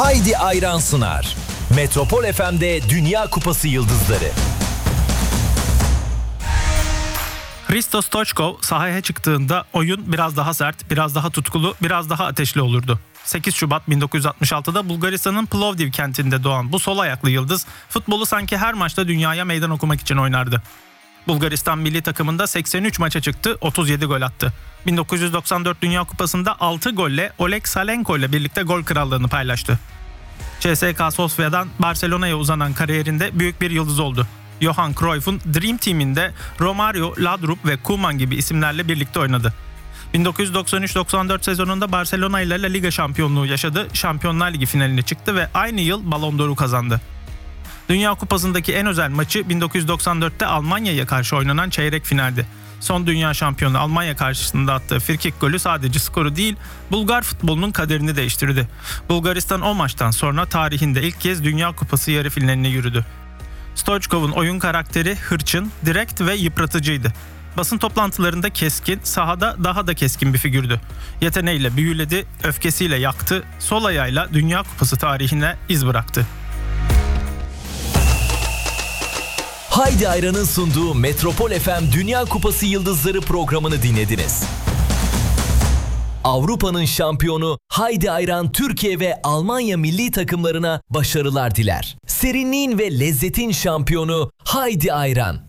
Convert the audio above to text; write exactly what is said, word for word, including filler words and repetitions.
Haydi Ayran sunar. Metropol F M'de Dünya Kupası Yıldızları. Hristo Stoichkov sahaya çıktığında oyun biraz daha sert, biraz daha tutkulu, biraz daha ateşli olurdu. sekiz Şubat bin dokuz yüz altmış altıda Bulgaristan'ın Plovdiv kentinde doğan bu sol ayaklı yıldız futbolu sanki her maçta dünyaya meydan okumak için oynardı. Bulgaristan milli takımında seksen üç maça çıktı, otuz yedi gol attı. bin dokuz yüz doksan dört Dünya Kupası'nda altı golle Oleg Salenko ile birlikte gol krallığını paylaştı. C S K A Sofya'dan Barcelona'ya uzanan kariyerinde büyük bir yıldız oldu. Johan Cruyff'un Dream Team'inde Romario, Laudrup ve Koeman gibi isimlerle birlikte oynadı. bin dokuz yüz doksan üç doksan dört sezonunda Barcelona ile La Liga şampiyonluğu yaşadı, Şampiyonlar Ligi finaline çıktı ve aynı yıl Ballon d'Or'u kazandı. Dünya Kupası'ndaki en özel maçı bin dokuz yüz doksan dörtte Almanya'ya karşı oynanan çeyrek finaldi. Son dünya şampiyonu Almanya karşısında attığı frikik golü sadece skoru değil, Bulgar futbolunun kaderini değiştirdi. Bulgaristan o maçtan sonra tarihinde ilk kez Dünya Kupası yarı finaline yürüdü. Stoichkov'un oyun karakteri hırçın, direkt ve yıpratıcıydı. Basın toplantılarında keskin, sahada daha da keskin bir figürdü. Yeteneğiyle büyüledi, öfkesiyle yaktı, sol ayağıyla Dünya Kupası tarihine iz bıraktı. Haydi Ayran'ın sunduğu Metropol F M Dünya Kupası Yıldızları programını dinlediniz. Avrupa'nın şampiyonu Haydi Ayran Türkiye ve Almanya milli takımlarına başarılar diler. Serinliğin ve lezzetin şampiyonu Haydi Ayran.